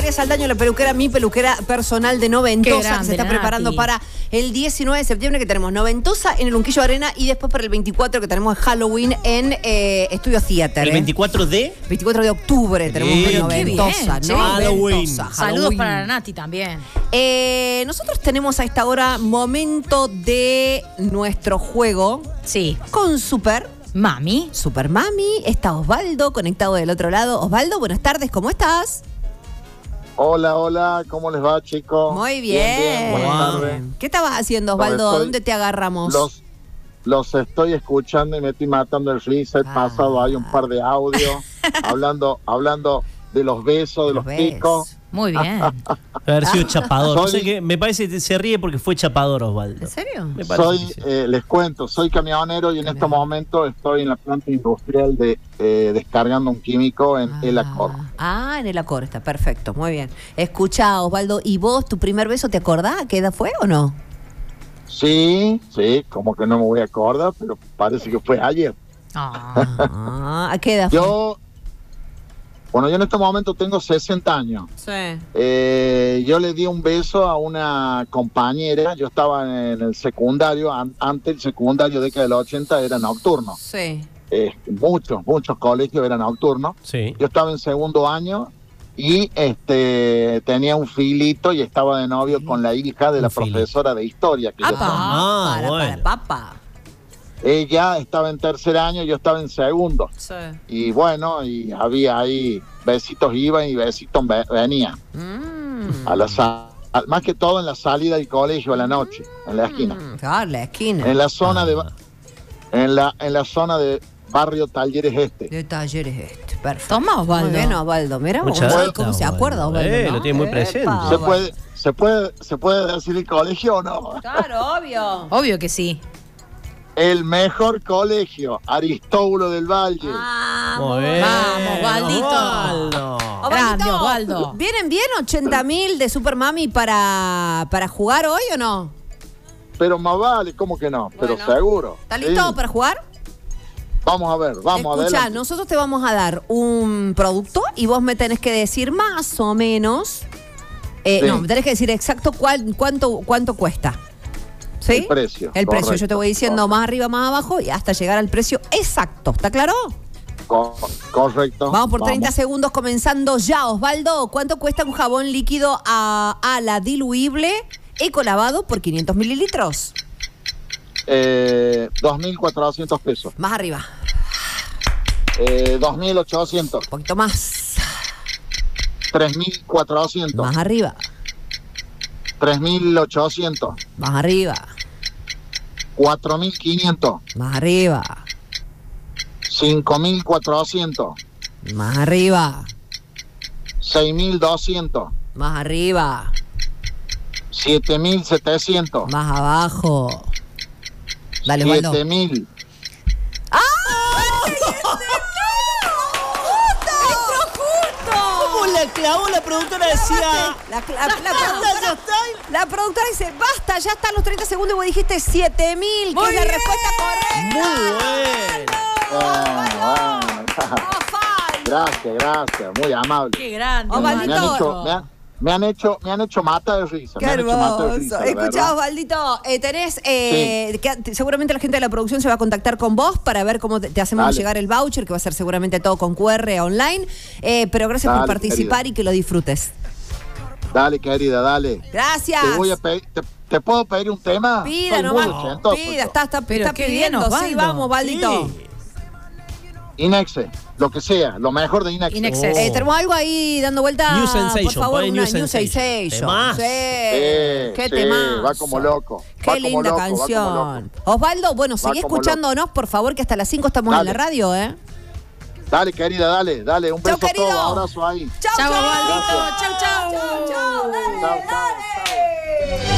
Natalia Saldaño, la peluquera, mi peluquera personal de Noventosa, grande, que se está Nati. preparando para el 19 de septiembre, que tenemos Noventosa en el Unquillo Arena, y después para el 24, que tenemos Halloween en Estudio Theater. ¿El 24 de? 24 de octubre tenemos Bien. Noventosa, Qué bien, ¿no? Halloween. Saludos Halloween. para la Nati también. Nosotros tenemos a esta hora momento de nuestro juego Sí. con Super Mami. Mami. Está Osvaldo conectado del otro lado. Osvaldo, buenas tardes, ¿cómo estás? Hola, hola, ¿cómo les va, chicos? Muy bien. buenas Wow. tardes. ¿Qué estabas haciendo, Osvaldo? estoy- ¿Dónde te agarramos? Los estoy escuchando y me estoy matando el risa. He pasado ahí un par de audios hablando de los besos, de los picos. Muy bien. Haber sido chapador. No sé Soy- qué, me parece que se ríe porque fue chapador, Osvaldo. ¿En serio? Me parece Soy, que sí. les cuento, soy camionero y en este momento estoy en la planta industrial de descargando un químico en El Acor. En El Acor está, perfecto, muy bien. Escucha, Osvaldo, ¿y vos, tu primer beso, te acordás? ¿Qué edad fue o no? Sí, como que no me voy a acordar, pero parece que fue ayer. Ah. ¿A qué edad fue? Yo en este momento tengo 60 años. Sí. Yo le di un beso a una compañera. Yo estaba en el secundario. Antes el secundario, década del 80, era nocturno. Sí. Muchos colegios eran nocturnos. Sí. Yo estaba en segundo año y tenía un filito y estaba de novio con la hija de la Un filito. profesora de historia que yo tenía. Ah, bueno. Papá. Ella estaba en tercer año, yo estaba en segundo. Sí. Y bueno, y había ahí besitos iban y besitos venían. Más que todo en la salida del colegio a la noche, en la esquina. Claro, la esquina. En la zona de en la zona de Barrio Talleres Este. De talleres este, perfecto. Toma, Osvaldo. Muy bien, Osvaldo. Mira, Mucha cómo data, se acuerda, Osvaldo. ¿No? Lo tiene muy presente. Epa, ¿Se puede decir el colegio o no? Claro, obvio. Obvio que sí. El mejor colegio, Aristóbulo del Valle. Muy bien. Vamos, Osvaldito. Osvaldo. Grande, Osvaldo. ¿Vienen bien 80.000 de Super Mami para jugar hoy o no? Pero más vale, ¿cómo que no? Pero Bueno. seguro. ¿Estás listo Sí. para jugar? Vamos a ver, vamos a ver. Escuchá, nosotros te vamos a dar un producto y vos me tenés que decir más o menos. Sí. No, me tenés que decir exacto cuánto cuesta. ¿Sí? El precio, El precio. Yo correcto. te voy diciendo más arriba, más abajo y hasta llegar al precio exacto. ¿Está claro? Correcto. Vamos por 30 segundos comenzando ya, Osvaldo. ¿Cuánto cuesta un jabón líquido a ala diluible ecolavado por 500 mililitros? 2.400 pesos. Más arriba. 2.800. Un poquito más. 3.400. Más arriba. 3.800. Más arriba. 4.500. Más arriba. 5.400. Más arriba. 6.200. Más arriba. 7.700. Más abajo. Dale, Osvaldo. 7.000. ¿Cómo la clavó la productora? Decía. La productora dice, basta, ya están los 30 segundos y vos dijiste 7.000, que es la respuesta correcta. Muy bueno. Gracias, muy amable. Qué grande. Osvaldito. Me han hecho mata de risa. Qué me han hecho mata de hermoso. risa, la Escuchá, verdad. Osvaldito, seguramente la gente de la producción se va a contactar con vos para ver cómo te hacemos Dale. llegar el voucher, que va a ser seguramente todo con QR online. Pero gracias por Dale, participar y que lo disfrutes. Dale, querida, dale. Gracias. Te voy a pedir, ¿te puedo pedir un tema? Pida Soy nomás. muy ochentoso, Pida, yo. está Pero qué bien, pidiendo. Sí, Osvaldo. vamos, Osvaldito. Sí. Inexe, lo que sea, lo mejor de Inexe. Inexe. Tenemos algo ahí dando vuelta. New Sensation, por favor, pon una New New Sensation. Sensation. Temás. Sí. Sí, Qué temazo. va como loco. Qué Va como linda loco, va como canción. loco. Osvaldo, bueno, seguí como escuchándonos, por favor, que hasta las 5 estamos en Dale. la radio, ¿eh? Dale, querida, dale. Un Chau, beso a querido. todos, abrazo ahí. Chau, Chau, chau. Osvaldito. Chau, chau. Chau, chau. Dale, Chau, chau, dale.